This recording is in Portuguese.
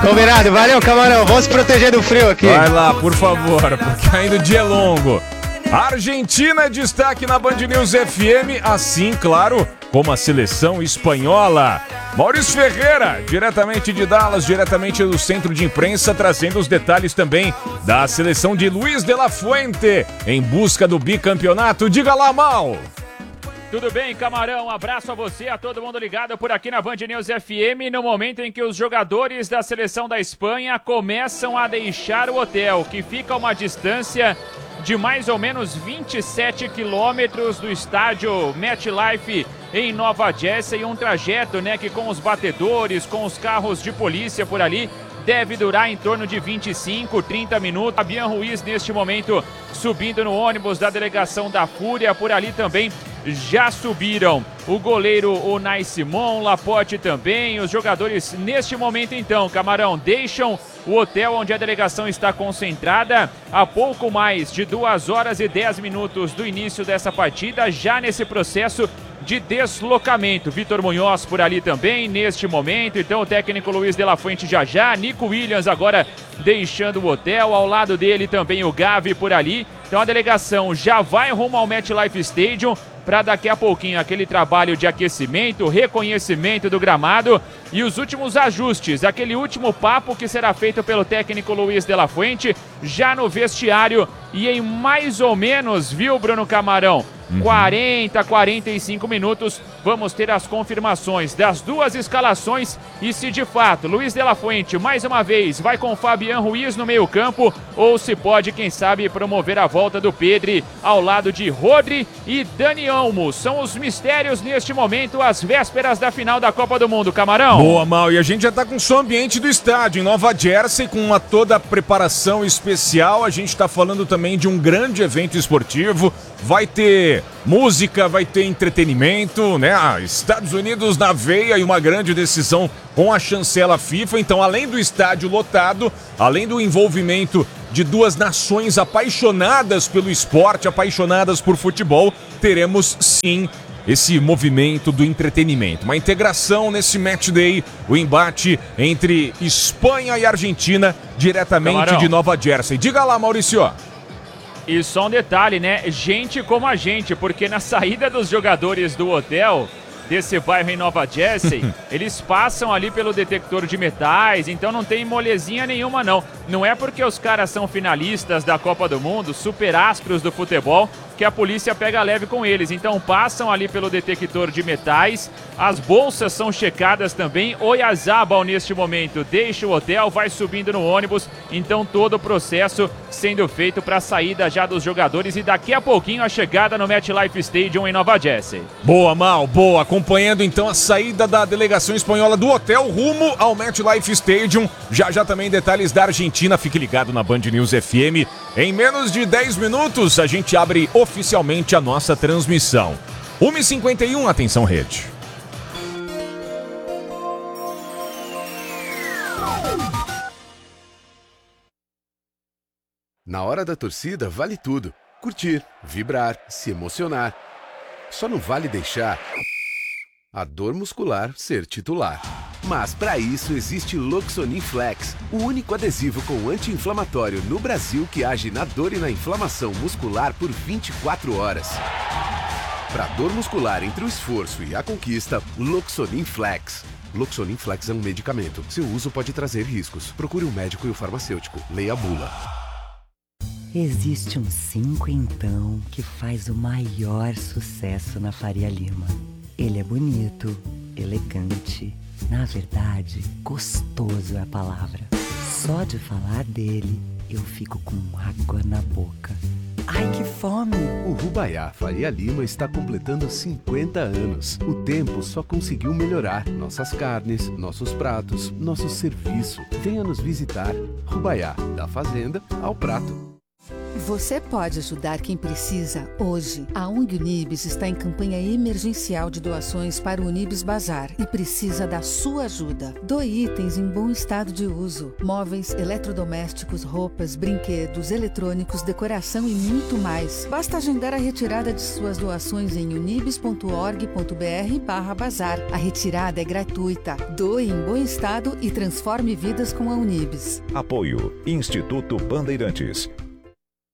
Combinado, valeu, camarão. Vamos se proteger do frio aqui. Vai lá, por favor, porque ainda o dia é longo. Argentina é destaque na Band News FM, assim, claro, como a seleção espanhola. Maurício Ferreira, diretamente de Dallas, diretamente do centro de imprensa, trazendo os detalhes também da seleção de Luiz de la Fuente, em busca do bicampeonato. Diga lá, Mal! Tudo bem, Camarão? Um abraço a você, a todo mundo ligado por aqui na Band News FM, no momento em que os jogadores da seleção da Espanha começam a deixar o hotel, que fica a uma distância de mais ou menos 27 quilômetros do estádio MetLife em Nova Jersey, um trajeto, né, que com os batedores, com os carros de polícia por ali, deve durar em torno de 25, 30 minutos. Fabián Ruiz, neste momento, subindo no ônibus da delegação da Fúria. Por ali também já subiram o goleiro Unai Simon, Laporte também. Os jogadores, neste momento, então, Camarão, deixam o hotel onde a delegação está concentrada a pouco mais de 2 horas e 10 minutos do início dessa partida, já nesse processo de deslocamento. Vitor Munhoz por ali também, neste momento. Então o técnico Luiz de la Fuente já. Nico Williams agora deixando o hotel. Ao lado dele também o Gavi por ali. Então a delegação já vai rumo ao MetLife Stadium para daqui a pouquinho aquele trabalho de aquecimento, reconhecimento do gramado e os últimos ajustes, aquele último papo que será feito pelo técnico Luiz de la Fuente já no vestiário e em mais ou menos, viu, Bruno Camarão, 40, 45 minutos, vamos ter as confirmações das duas escalações e se de fato Luiz de la Fuente mais uma vez vai com Fabián Ruiz no meio campo ou se pode, quem sabe, promover a volta do Pedri ao lado de Rodri e Dani Olmo. São os mistérios neste momento, às vésperas da final da Copa do Mundo, Camarão. Boa, Mal, e a gente já tá com o som ambiente do estádio em Nova Jersey, com toda a preparação especial. A gente tá falando também de um grande evento esportivo, vai ter música, vai ter entretenimento, né? Estados Unidos na veia e uma grande decisão com a chancela FIFA. Então, além do estádio lotado, além do envolvimento de duas nações apaixonadas pelo esporte, apaixonadas por futebol, teremos sim esse movimento do entretenimento. Uma integração nesse match day, o embate entre Espanha e Argentina, diretamente Camarão. de Nova Jersey. Diga lá, Maurício. E só um detalhe, né? Gente como a gente, porque na saída dos jogadores do hotel desse bairro em Nova Jersey, eles passam ali pelo detector de metais, então não tem molezinha nenhuma não. Não é porque os caras são finalistas da Copa do Mundo, super astros do futebol, que a polícia pega leve com eles. Então passam ali pelo detector de metais, as bolsas são checadas também. Oyarzabal neste momento deixa o hotel, vai subindo no ônibus, então todo o processo sendo feito para a saída já dos jogadores e daqui a pouquinho a chegada no MetLife Stadium em Nova Jersey. Boa, Mal, boa. Acompanhando então a saída da delegação espanhola do hotel rumo ao MetLife Stadium. Já também detalhes da Argentina. Fique ligado na Band News FM. Em menos de 10 minutos a gente abre oficialmente a nossa transmissão. 1h51, atenção rede. Na hora da torcida vale tudo. Curtir, vibrar, se emocionar. Só não vale deixar a dor muscular ser titular. Mas para isso existe Loxonin Flex, o único adesivo com anti-inflamatório no Brasil que age na dor e na inflamação muscular por 24 horas. Para dor muscular entre o esforço e a conquista, Loxonin Flex. Loxonin Flex é um medicamento. Seu uso pode trazer riscos. Procure um médico e o farmacêutico. Leia a bula. Existe um 5 então que faz o maior sucesso na Faria Lima. Ele é bonito, elegante, na verdade, gostoso é a palavra. Só de falar dele, eu fico com água na boca. Ai, que fome! O Rubaiá Faria Lima está completando 50 anos. O tempo só conseguiu melhorar nossas carnes, nossos pratos, nosso serviço. Venha nos visitar. Rubaiá, da fazenda ao prato. Você pode ajudar quem precisa hoje. A ONG Unibis está em campanha emergencial de doações para o Unibis Bazar e precisa da sua ajuda. Doe itens em bom estado de uso: móveis, eletrodomésticos, roupas, brinquedos, eletrônicos, decoração e muito mais. Basta agendar a retirada de suas doações em unibis.org.br/bazar. A retirada é gratuita. Doe em bom estado e transforme vidas com a Unibis. Apoio Instituto Bandeirantes.